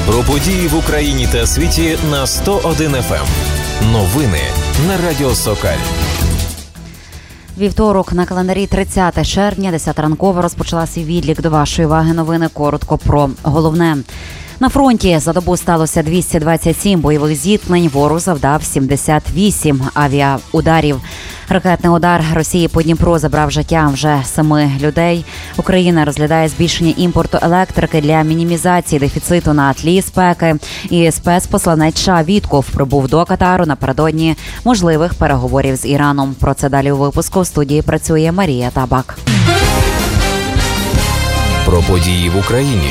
Про події в Україні та світі на 101 FM. Новини на Радіо Сокаль. Вівторок на календарі 30 червня, 10 ранково розпочала свій відлік до вашої уваги новини. Коротко про головне. На фронті за добу сталося 227 бойових зіткнень, ворог завдав 78 авіаударів. Ракетний удар Росії по Дніпру забрав життя вже 7 людей. Україна розглядає збільшення імпорту електрики для мінімізації дефіциту на тлі спеки. І спецпосланець США Вітков прибув до Катару напередодні можливих переговорів з Іраном. Про це далі у випуску. В студії працює Марія Табак. Про події в Україні.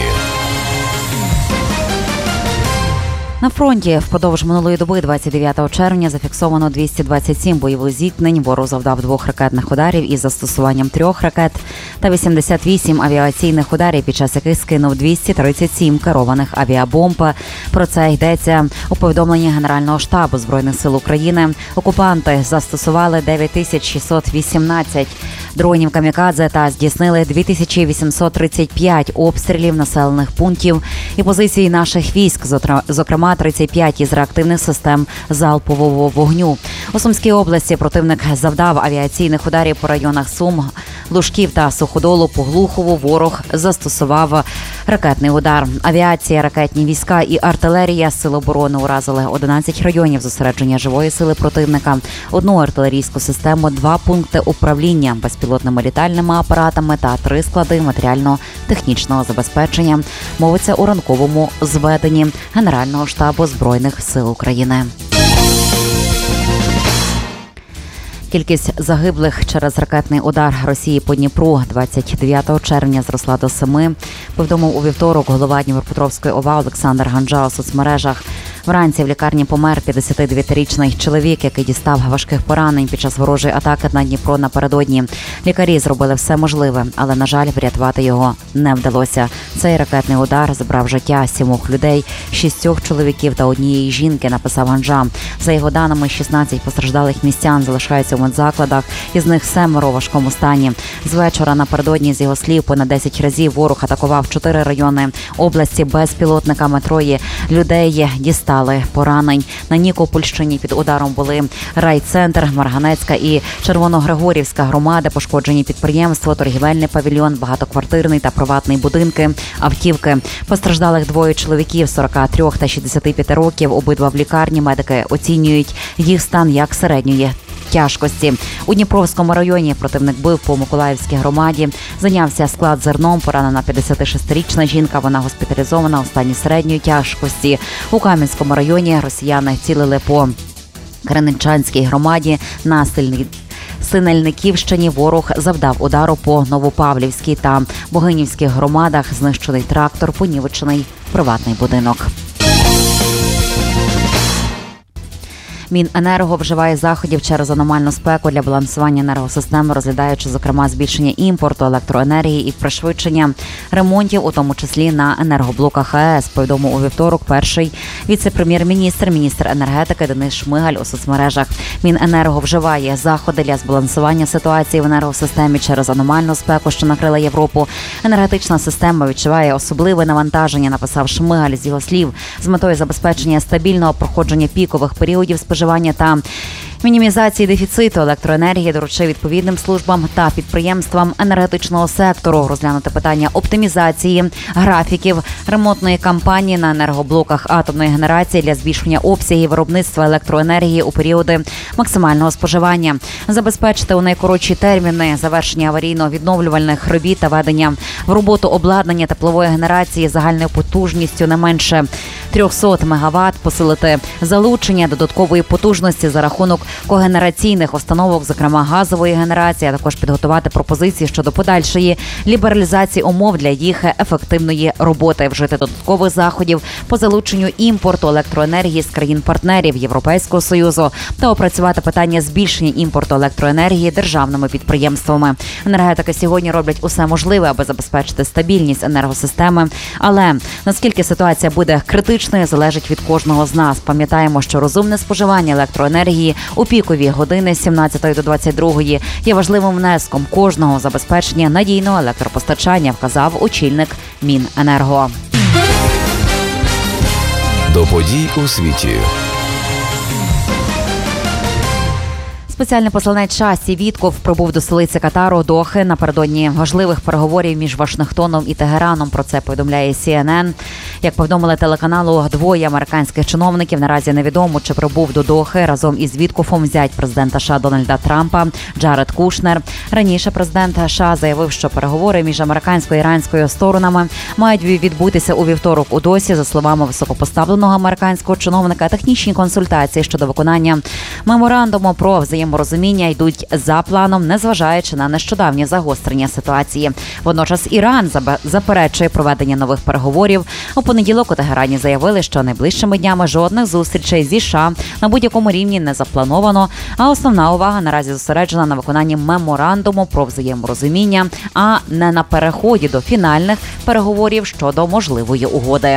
На фронті впродовж минулої доби, 29 червня, зафіксовано 227 бойових зіткнень. Ворог завдав 2 ракетних ударів із застосуванням 3 ракет та 88 авіаційних ударів, під час яких скинув 237 керованих авіабомб. Про це йдеться у повідомленні Генерального штабу Збройних сил України. Окупанти застосували 9618 дронів камікадзе та здійснили 2835 обстрілів населених пунктів і позицій наших військ, зокрема 35 із реактивних систем залпового вогню. У Сумській області противник завдав авіаційних ударів по районах Сум, Лужків та Суходолу. По Глухову ворог застосував ракетний удар. Авіація, ракетні війська і артилерія Сил оборони уразили 11 районів зосередження живої сили противника, 1 артилерійську систему, 2 пункти управління безпілотними літальними апаратами та 3 склади матеріально-технічного забезпечення. Мовиться у ранковому зведенні Генерального штабу Збройних сил України. Кількість загиблих через ракетний удар Росії по Дніпру 29 червня зросла до 7. Повідомив у вівторок голова Дніпропетровської ОВА Олександр Ганжа у соцмережах. Вранці в лікарні помер 59-річний чоловік, який дістав важких поранень під час ворожої атаки на Дніпро напередодні. Лікарі зробили все можливе, але, на жаль, врятувати його не вдалося. Цей ракетний удар забрав життя 7 людей, 6 чоловіків та 1 жінки, написав Ганжа. За його даними, 16 постраждалих містян залишаються у медзакладах, із них 7 у важкому стані. З вечора напередодні, з його слів, понад 10 разів ворог атакував 4 райони області безпілотниками. 3 людей дістали поранень. На Нікопольщині під ударом були райцентр, Марганецька і Червоногригорівська громади, пошкоджені підприємство, торгівельний павільйон, багатоквартирний та приватний будинки, автівки. Постраждалих 2 чоловіків 43 та 65 років, обидва в лікарні. Медики оцінюють їх стан як середньої тяжкості. У Дніпровському районі противник бив по Миколаївській громаді. Зайнявся склад зерном, поранена 56-річна жінка, вона госпіталізована у стані середньої тяжкості. У Кам'янському районі росіяни цілили по Криничанській громаді. На Синельниківщині ворог завдав удару по Новопавлівській та Богинівських громадах. Знищений трактор, понівечений приватний будинок. Міненерго вживає заходів через аномальну спеку для балансування енергосистеми, розглядаючи, зокрема, збільшення імпорту електроенергії і пришвидшення ремонтів, у тому числі на енергоблоках АЕС, повідомив у вівторок перший віце-прем'єр-міністр, міністр енергетики Денис Шмигаль у соцмережах. Міненерго вживає заходи для збалансування ситуації в енергосистемі через аномальну спеку, що накрила Європу. Енергетична система відчуває особливе навантаження, написав Шмигаль. З його слів, з метою забезпечення стабільного проходження пікових періодів споживання та мінімізації дефіциту електроенергії доручив відповідним службам та підприємствам енергетичного сектору розглянути питання оптимізації графіків ремонтної кампанії на енергоблоках атомної генерації для збільшення обсягів виробництва електроенергії у періоди максимального споживання, забезпечити у найкоротші терміни завершення аварійно-відновлювальних робіт та ведення в роботу обладнання теплової генерації загальною потужністю не менше 300 МВт, посилити залучення додаткової потужності за рахунок когенераційних установок, зокрема газової генерації, а також підготувати пропозиції щодо подальшої лібералізації умов для їх ефективної роботи, вжити додаткових заходів по залученню імпорту електроенергії з країн-партнерів Європейського Союзу та опрацювати питання збільшення імпорту електроенергії державними підприємствами. Енергетики сьогодні роблять усе можливе, аби забезпечити стабільність енергосистеми, але наскільки ситуація буде критичною, залежить від кожного з нас. Пам'ятаємо, що розумне споживання електроенергії у пікові години з 17 до 22 є важливим внеском кожного забезпечення надійного електропостачання, вказав очільник Міненерго. До подій у світі. Спеціальний посланець США Стів Вітков прибув до столиці Катару Дохи напередодні важливих переговорів між Вашингтоном і Тегераном. Про це повідомляє CNN. Як повідомили телеканалу, двоє американських чиновників, наразі невідомо, чи прибув до Дохи разом із Віткофом зять президента США Дональда Трампа Джаред Кушнер. Раніше президент США заявив, що переговори між американською і іранською сторонами мають відбутися у вівторок у Досі. За словами високопоставленого американського чиновника, технічні консультації щодо виконання меморандуму про взаєморозуміння йдуть за планом, незважаючи на нещодавнє загострення ситуації. Водночас Іран заперечує проведення нових переговорів. У понеділок у Тегерані заявили, що найближчими днями жодних зустрічей зі США на будь-якому рівні не заплановано, а основна увага наразі зосереджена на виконанні меморандуму про взаєморозуміння, а не на переході до фінальних переговорів щодо можливої угоди.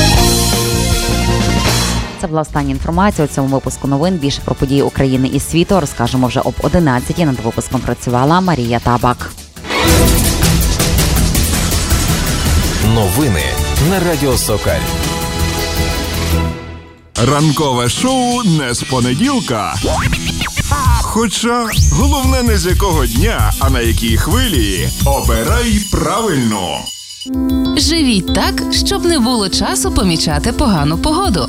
Це була остання інформація у цьому випуску новин. Більше про події України і світу розкажемо вже об 11-й. Над випуском працювала Марія Табак. Новини на Радіо Сокаль. Ранкове шоу не з понеділка. Хоча головне не з якого дня, а на якій хвилі. Обирай правильно. Живіть так, щоб не було часу помічати погану погоду.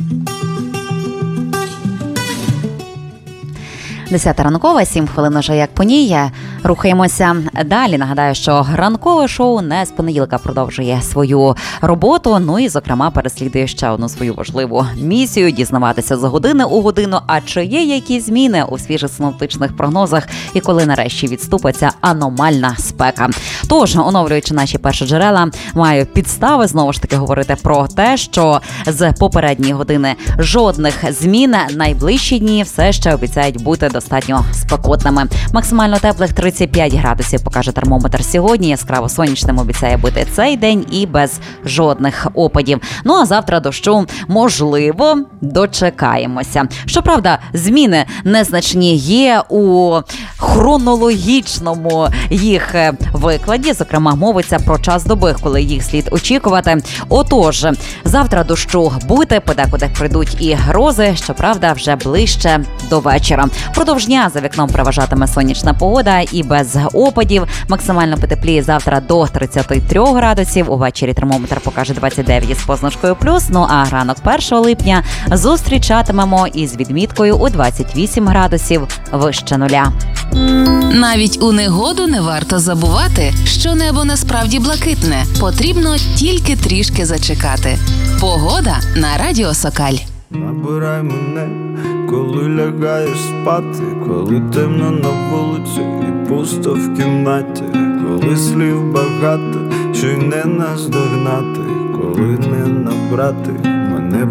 10 ранкова, 7 хвилин уже як по ній. Рухаємося далі. Нагадаю, що ранкове шоу не з понеділка продовжує свою роботу. Ну і, зокрема, переслідує ще одну свою важливу місію – дізнаватися за години у годину, а чи є якісь зміни у свіжих синоптичних прогнозах і коли нарешті відступиться аномальна спека. Тож, оновлюючи наші перші джерела, маю підстави знову ж таки говорити про те, що з попередньої години жодних змін. Найближчі дні все ще обіцяють бути достатньо спекотними. Максимально теплих 35 градусів покаже термометр сьогодні. Яскраво сонячним обіцяє бути цей день і без жодних опадів. Ну а завтра дощу, можливо, дочекаємося. Щоправда, зміни незначні є у хронологічному їх викладі. Зокрема, мовиться про час доби, коли їх слід очікувати. Отож, завтра дощу буде, подекуди прийдуть і грози, щоправда, вже ближче до вечора. Продовж дня за вікном переважатиме сонячна погода і без опадів. Максимально потепліє завтра до 33 градусів. Увечері термометр покаже 29 з позначкою плюс. Ну а ранок 1 липня зустрічатимемо із відміткою у 28 градусів вище нуля. Навіть у негоду не варто забувати, що небо насправді блакитне. Потрібно тільки трішки зачекати. Погода на Радіо Сокаль. Набирай мене, коли лягаєш спати, коли темно на вулиці і пусто в кімнаті, коли слів багато, що й не наздогнати, коли не набрати